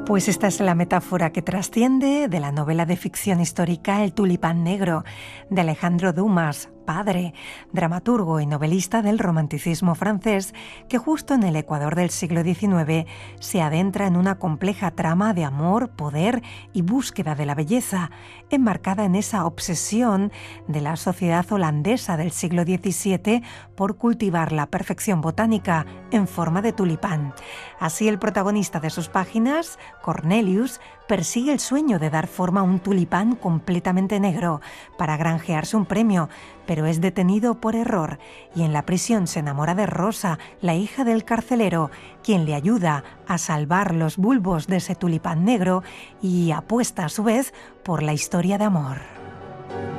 Pues esta es la metáfora que trasciende de la novela de ficción histórica El tulipán negro, de Alejandro Dumas, padre, dramaturgo y novelista del romanticismo francés, que justo en el Ecuador del siglo XIX se adentra en una compleja trama de amor, poder y búsqueda de la belleza, enmarcada en esa obsesión de la sociedad holandesa del siglo XVII por cultivar la perfección botánica en forma de tulipán. Así, el protagonista de sus páginas, Cornelius, persigue el sueño de dar forma a un tulipán completamente negro para granjearse un premio, pero es detenido por error y en la prisión se enamora de Rosa, la hija del carcelero, quien le ayuda a salvar los bulbos de ese tulipán negro y apuesta a su vez por la historia de amor.